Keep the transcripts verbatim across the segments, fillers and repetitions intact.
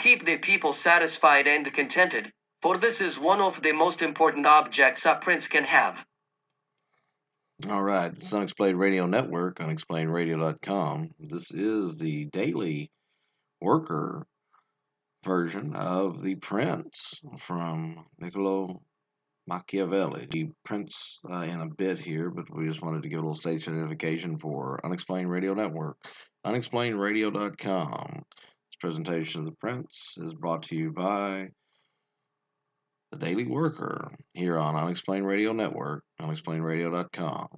keep the people satisfied and contented, for this is one of the most important objects a prince can have. All right, this is Unexplained Radio Network, unexplained radio dot com. This is the daily worker version of The Prince from Niccolo Machiavelli. The Prince uh, in a bit here, but we just wanted to give a little station identification for Unexplained Radio Network, unexplained radio dot com. This presentation of The Prince is brought to you by The Daily Worker here on Unexplained Radio Network, unexplained radio dot com.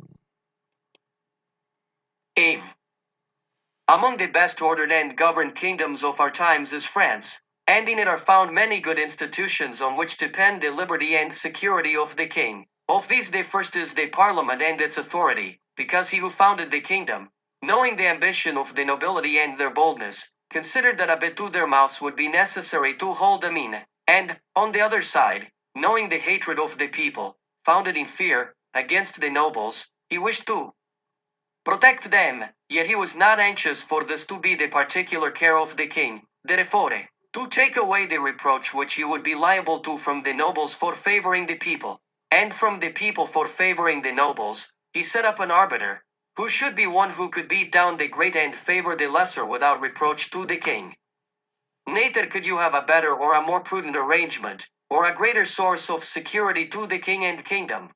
A. Among the best ordered and governed kingdoms of our times is France, and in it are found many good institutions on which depend the liberty and security of the king. Of these the first is the parliament and its authority, because he who founded the kingdom, knowing the ambition of the nobility and their boldness, considered that a bit to their mouths would be necessary to hold them in, and, on the other side, knowing the hatred of the people, founded in fear, against the nobles, he wished to protect them, yet he was not anxious for this to be the particular care of the king, therefore, to take away the reproach which he would be liable to from the nobles for favoring the people, and from the people for favoring the nobles, he set up an arbiter, who should be one who could beat down the great and favor the lesser without reproach to the king. Neither could you have a better or a more prudent arrangement, or a greater source of security to the king and kingdom.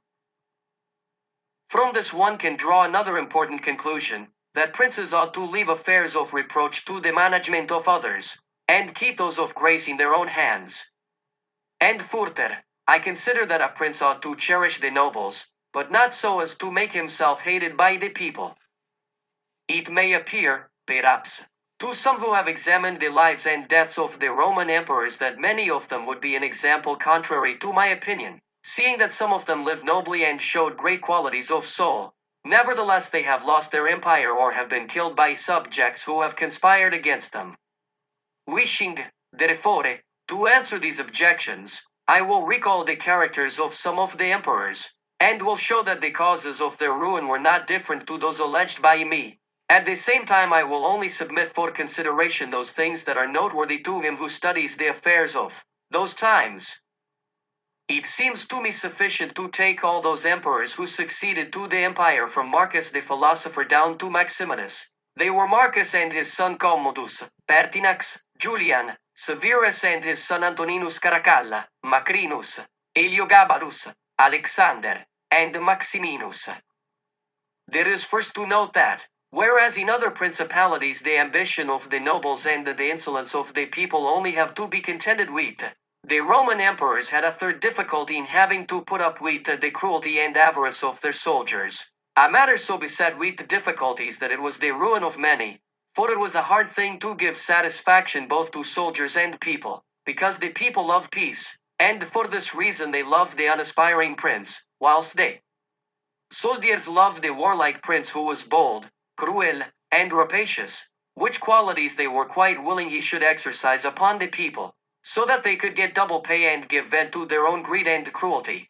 From this one can draw another important conclusion, that princes ought to leave affairs of reproach to the management of others, and keep those of grace in their own hands. And further, I consider that a prince ought to cherish the nobles, but not so as to make himself hated by the people. It may appear, perhaps, to some who have examined the lives and deaths of the Roman emperors that many of them would be an example contrary to my opinion, seeing that some of them lived nobly and showed great qualities of soul. Nevertheless they have lost their empire or have been killed by subjects who have conspired against them. Wishing, therefore, to answer these objections, I will recall the characters of some of the emperors, and will show that the causes of their ruin were not different to those alleged by me. At the same time I will only submit for consideration those things that are noteworthy to him who studies the affairs of those times. It seems to me sufficient to take all those emperors who succeeded to the empire from Marcus the philosopher down to Maximinus. They were Marcus and his son Commodus, Pertinax, Julian, Severus and his son Antoninus Caracalla, Macrinus, Heliogabalus, Alexander, and Maximinus. There is first to note that, whereas in other principalities the ambition of the nobles and the insolence of the people only have to be contended with, the Roman emperors had a third difficulty in having to put up with the cruelty and avarice of their soldiers. A matter so beset with difficulties that it was the ruin of many, for it was a hard thing to give satisfaction both to soldiers and people, because the people loved peace, and for this reason they loved the unaspiring prince, whilst they soldiers loved the warlike prince who was bold, cruel, and rapacious, which qualities they were quite willing he should exercise upon the people, so that they could get double pay and give vent to their own greed and cruelty.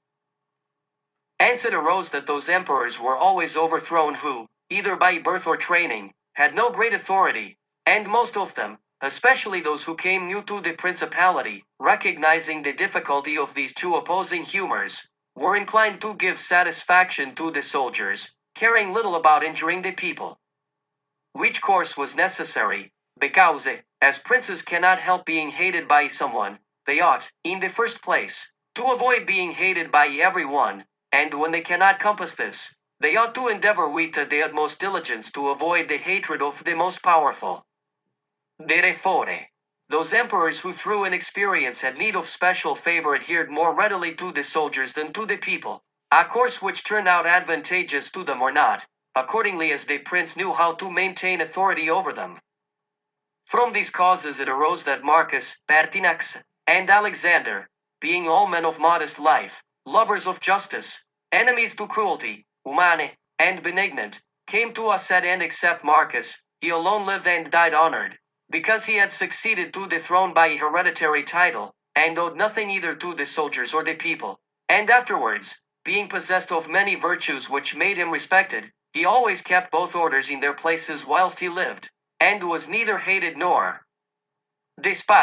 Hence it arose that those emperors were always overthrown who, either by birth or training, had no great authority, and most of them, especially those who came new to the principality, recognizing the difficulty of these two opposing humors, were inclined to give satisfaction to the soldiers, caring little about injuring the people. Which course was necessary, because, as princes cannot help being hated by someone, they ought, in the first place, to avoid being hated by everyone, and when they cannot compass this, they ought to endeavor with the utmost diligence to avoid the hatred of the most powerful. Therefore, those emperors who through inexperience had need of special favor adhered more readily to the soldiers than to the people, a course which turned out advantageous to them or not, accordingly as the prince knew how to maintain authority over them. From these causes it arose that Marcus, Pertinax, and Alexander, being all men of modest life, lovers of justice, enemies to cruelty, humane, and benignant, came to a set end except Marcus, he alone lived and died honored, because he had succeeded to the throne by hereditary title, and owed nothing either to the soldiers or the people, and afterwards, being possessed of many virtues which made him respected, he always kept both orders in their places whilst he lived, and was neither hated nor despised.